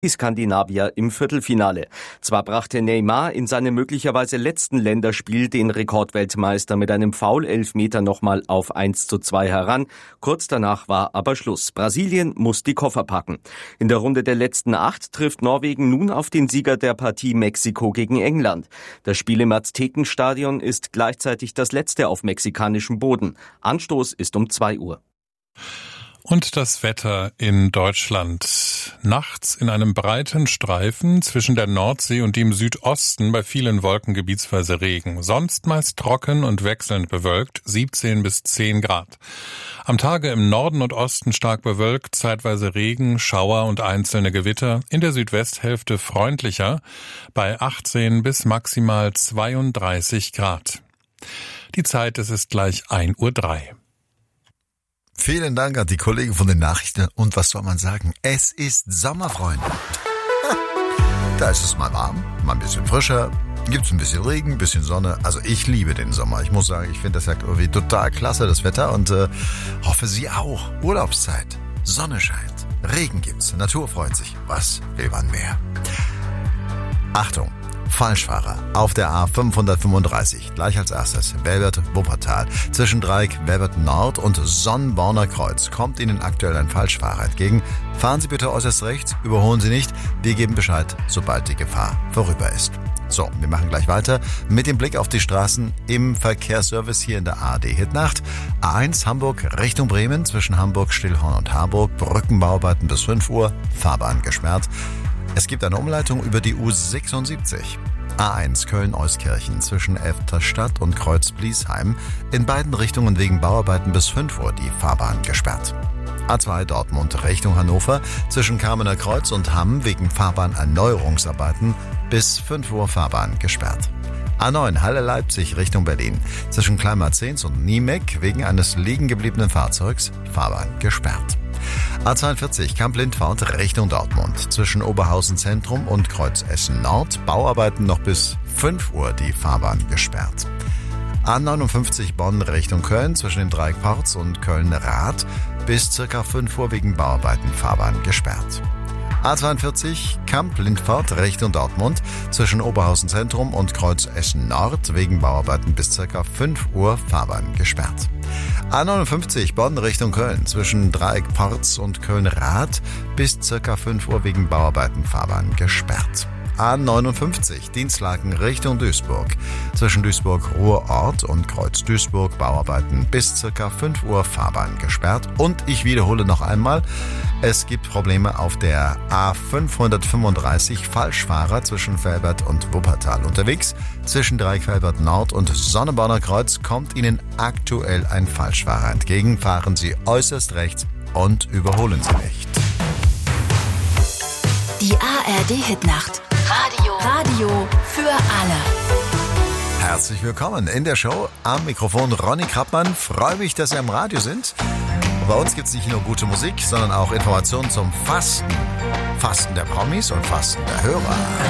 die Skandinavier im Viertelfinale. Zwar brachte Neymar in seinem möglicherweise letzten Länderspiel den Rekordweltmeister mit einem Foul-Elfmeter nochmal auf 1:2 heran. Kurz danach war aber Schluss. Brasilien muss die Koffer packen. In der Runde der letzten 8 trifft Norwegen nun auf den Sieger der Partie Mexiko gegen England. Das Spiel im Aztekenstadion ist gleichzeitig das letzte auf mexikanischem Boden. Anstoß ist um 2 Uhr. Und das Wetter in Deutschland. Nachts in einem breiten Streifen zwischen der Nordsee und dem Südosten bei vielen Wolken gebietsweise Regen. Sonst meist trocken und wechselnd bewölkt, 17 bis 10 Grad. Am Tage im Norden und Osten stark bewölkt, zeitweise Regen, Schauer und einzelne Gewitter. In der Südwesthälfte freundlicher, bei 18 bis maximal 32 Grad. Die Zeit, es ist gleich 1:03 Uhr. Vielen Dank an die Kollegen von den Nachrichten. Und was soll man sagen? Es ist Sommer, Freunde. Da ist es mal warm, mal ein bisschen frischer, gibt's ein bisschen Regen, ein bisschen Sonne. Also ich liebe den Sommer. Ich muss sagen, ich finde das ja irgendwie total klasse, das Wetter. Und hoffe, Sie auch. Urlaubszeit, Sonne scheint, Regen gibt's, Natur freut sich. Was will man mehr? Achtung! Falschfahrer auf der A535, gleich als erstes Velbert-Wuppertal. Zwischen Dreieck Velbert-Nord und Sonnborner Kreuz kommt Ihnen aktuell ein Falschfahrer entgegen. Fahren Sie bitte äußerst rechts, überholen Sie nicht. Wir geben Bescheid, sobald die Gefahr vorüber ist. So, wir machen gleich weiter mit dem Blick auf die Straßen im Verkehrsservice hier in der ARD-Hitnacht. A1 Hamburg Richtung Bremen, zwischen Hamburg, Stillhorn und Harburg. Brückenbauarbeiten bis 5 Uhr, Fahrbahn gesperrt. Es gibt eine Umleitung über die U76. A1 Köln-Euskirchen zwischen Elfterstadt und Kreuz-Bliesheim. In beiden Richtungen wegen Bauarbeiten bis 5 Uhr die Fahrbahn gesperrt. A2 Dortmund Richtung Hannover zwischen Kamener Kreuz und Hamm wegen Fahrbahnerneuerungsarbeiten bis 5 Uhr Fahrbahn gesperrt. A9 Halle-Leipzig Richtung Berlin zwischen Kleinmarzens und Niemeck wegen eines liegen gebliebenen Fahrzeugs Fahrbahn gesperrt. A42 Kamp-Lindfort Richtung Dortmund zwischen Oberhausen Zentrum und Kreuz Essen Nord. Bauarbeiten noch bis 5 Uhr die Fahrbahn gesperrt. A59 Bonn Richtung Köln zwischen dem Dreieck Porz und Köln-Rath bis ca. 5 Uhr wegen Bauarbeiten Fahrbahn gesperrt. A42 Kamp-Lindfort Richtung Dortmund zwischen Oberhausen Zentrum und Kreuz Essen Nord wegen Bauarbeiten bis ca. 5 Uhr Fahrbahn gesperrt. A59 Bonn Richtung Köln zwischen Dreieck Porz und Köln-Rath bis ca. 5 Uhr wegen Bauarbeiten Fahrbahn gesperrt. A59 Dienstlaken Richtung Duisburg zwischen Duisburg-Ruhrort und Kreuz Duisburg Bauarbeiten bis ca. 5 Uhr Fahrbahn gesperrt. Und ich wiederhole noch einmal, es gibt Probleme auf der A535 Falschfahrer zwischen Velbert und Wuppertal unterwegs. Zwischen Dreieck Velbert Nord und Sonnenborner Kreuz kommt Ihnen aktuell ein Falschfahrer entgegen. Fahren Sie äußerst rechts und überholen Sie nicht. Die ARD-Hitnacht. Radio für alle. Herzlich willkommen in der Show. Am Mikrofon Ronny Krappmann. Freue mich, dass Sie am Radio sind. Und bei uns gibt es nicht nur gute Musik, sondern auch Informationen zum Fasten. Fasten der Promis und Fasten der Hörer.